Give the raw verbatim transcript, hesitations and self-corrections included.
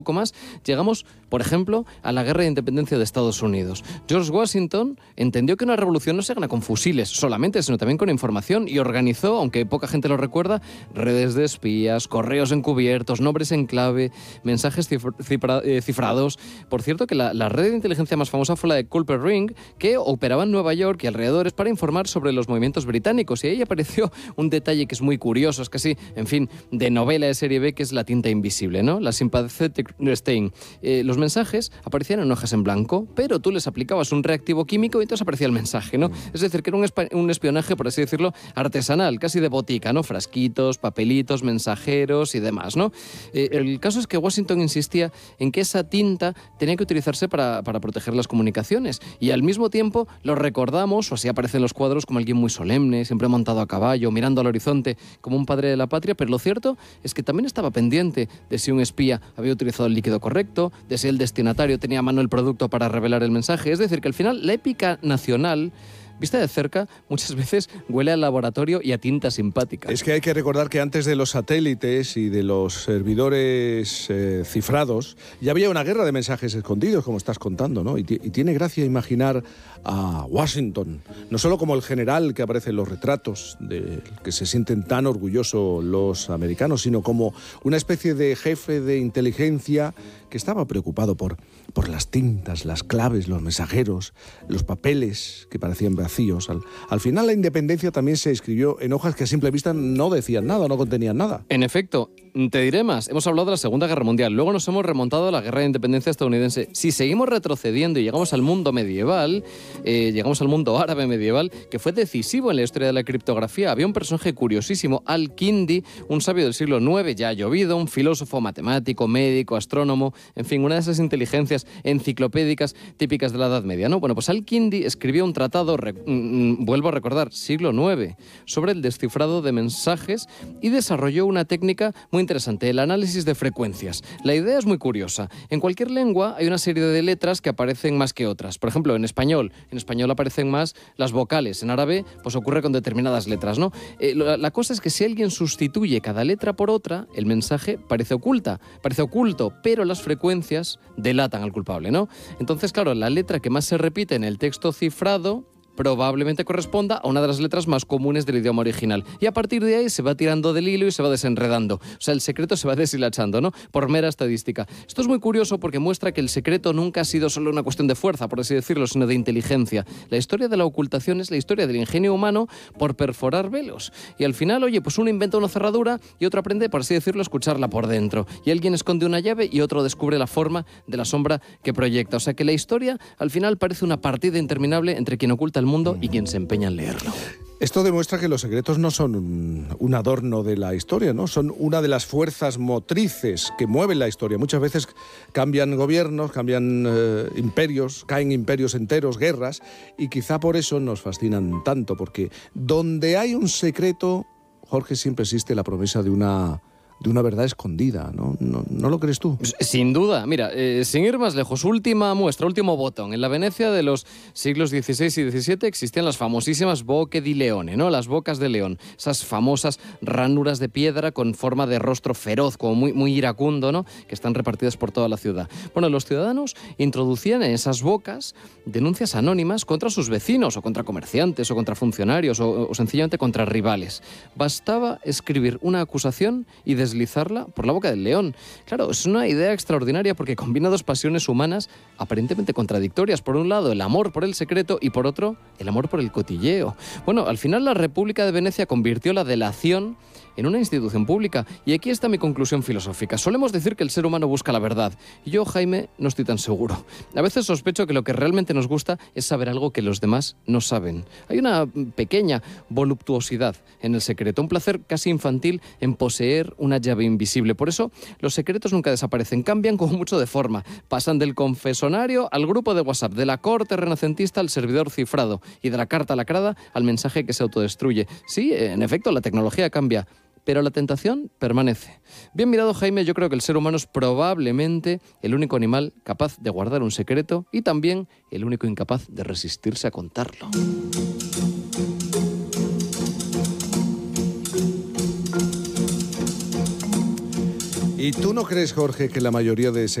poco más, llegamos, por ejemplo, a la guerra de independencia de Estados Unidos. George Washington entendió que una revolución no se gana con fusiles solamente, sino también con información, y organizó, aunque poca gente lo recuerda, redes de espías, correos encubiertos, nombres en clave, mensajes cifra, cifra, eh, cifrados. Por cierto, que la, la red de inteligencia más famosa fue la de Culper Ring, que operaba en Nueva York y alrededores para informar sobre los movimientos británicos, y ahí apareció un detalle que es muy curioso, es casi, en fin, de novela de serie B, que es la tinta invisible, ¿no? La sympathetic stain. Eh, los mensajes aparecían en hojas en blanco, pero tú les aplicabas un reactivo químico y entonces aparecía el mensaje, ¿no? Es decir, que era un, un espionaje, por así decirlo, artesanal, casi de botica, ¿no? Frasquitos, papelitos, mensajeros y demás, ¿no? Eh, el caso es que Washington insistía en que esa tinta tenía que utilizarse para, para proteger las comunicaciones, y al mismo tiempo lo recordamos, o así aparecen los cuadros, como alguien muy solemne, siempre montado a caballo, mirando al horizonte, como un padre de la patria, pero lo cierto es que también estaba pendiente de si un espía había utilizado el líquido correcto, de si el destinatario tenía a mano el producto para revelar el mensaje. Es decir, que al final la épica nacional, vista de cerca, muchas veces huele al laboratorio y a tinta simpática. Es que hay que recordar que antes de los satélites y de los servidores eh, cifrados, ya había una guerra de mensajes escondidos, como estás contando, ¿no? Y, y tiene gracia imaginar a Washington, no solo como el general que aparece en los retratos, del que se sienten tan orgullosos los americanos, sino como una especie de jefe de inteligencia que estaba preocupado por, por las tintas, las claves, los mensajeros, los papeles que parecían vacíos. Al, al final la independencia también se escribió en hojas que a simple vista no decían nada, no contenían nada. En efecto, te diré más, hemos hablado de la Segunda Guerra Mundial, luego nos hemos remontado a la Guerra de Independencia estadounidense. Si seguimos retrocediendo y llegamos al mundo medieval, eh, llegamos al mundo árabe medieval, que fue decisivo en la historia de la criptografía, había un personaje curiosísimo, Al-Kindi, un sabio del siglo noveno, ya ha llovido, un filósofo, matemático, médico, astrónomo, en fin, una de esas inteligencias enciclopédicas típicas de la Edad Media, ¿no? Bueno, pues Al-Kindi escribió un tratado, re, mm, vuelvo a recordar, siglo noveno, sobre el descifrado de mensajes, y desarrolló una técnica muy interesante, el análisis de frecuencias. La idea es muy curiosa. En cualquier lengua hay una serie de letras que aparecen más que otras. Por ejemplo, en español, en español aparecen más las vocales. En árabe, pues ocurre con determinadas letras, ¿no? Eh, la, la cosa es que si alguien sustituye cada letra por otra, el mensaje parece oculta, parece oculto, pero las frecuencias delatan al culpable, ¿no? Entonces, claro, la letra que más se repite en el texto cifrado probablemente corresponda a una de las letras más comunes del idioma original. Y a partir de ahí se va tirando del hilo y se va desenredando. O sea, el secreto se va deshilachando, ¿no? Por mera estadística. Esto es muy curioso porque muestra que el secreto nunca ha sido solo una cuestión de fuerza, por así decirlo, sino de inteligencia. La historia de la ocultación es la historia del ingenio humano por perforar velos. Y al final, oye, pues uno inventa una cerradura y otro aprende, por así decirlo, a escucharla por dentro. Y alguien esconde una llave y otro descubre la forma de la sombra que proyecta. O sea, que la historia al final parece una partida interminable entre quien oculta el mundo y quien se empeña en leerlo. Esto demuestra que los secretos no son un, un adorno de la historia, ¿no? Son una de las fuerzas motrices que mueven la historia. Muchas veces cambian gobiernos, cambian eh, imperios, caen imperios enteros, guerras, y quizá por eso nos fascinan tanto, porque donde hay un secreto, Jorge, siempre existe la promesa de una... de una verdad escondida, ¿no? ¿No, no lo crees tú? Sin duda. Mira, eh, sin ir más lejos, última muestra, último botón. En la Venecia de los siglos dieciséis y diecisiete existían las famosísimas Bocche di Leone, ¿no? Las bocas de león. Esas famosas ranuras de piedra con forma de rostro feroz, como muy, muy iracundo, ¿no? Que están repartidas por toda la ciudad. Bueno, los ciudadanos introducían en esas bocas denuncias anónimas contra sus vecinos, o contra comerciantes, o contra funcionarios, o, o sencillamente contra rivales. Bastaba escribir una acusación y desde deslizarla por la boca del león. Claro, es una idea extraordinaria porque combina dos pasiones humanas aparentemente contradictorias. Por un lado, el amor por el secreto y por otro, el amor por el cotilleo. Bueno, al final la República de Venecia convirtió la delación en una institución pública. Y aquí está mi conclusión filosófica. Solemos decir que el ser humano busca la verdad. Y yo, Jaime, no estoy tan seguro. A veces sospecho que lo que realmente nos gusta es saber algo que los demás no saben. Hay una pequeña voluptuosidad en el secreto, un placer casi infantil en poseer una llave invisible. Por eso, los secretos nunca desaparecen, cambian como mucho de forma. Pasan del confesonario al grupo de WhatsApp, de la corte renacentista al servidor cifrado y de la carta lacrada al mensaje que se autodestruye. Sí, en efecto, la tecnología cambia, pero la tentación permanece. Bien mirado, Jaime, yo creo que el ser humano es probablemente el único animal capaz de guardar un secreto y también el único incapaz de resistirse a contarlo. ¿Y tú no crees, Jorge, que la mayoría de